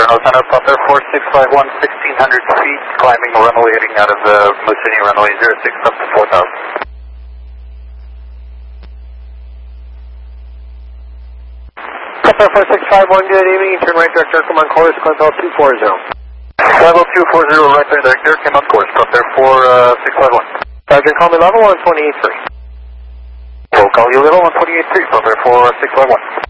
Center, Puff Air 4651, 1600 feet, climbing the runway heading out of the Musini runway 06 up to 4000. Puff Air 4651, good evening, turn right director, come on course, climb level 240. Level 240, right there, director, came on course, Puff Air 4651. Sergeant, call me level 128.3. We'll call you level 128.3, Puff Air 4651.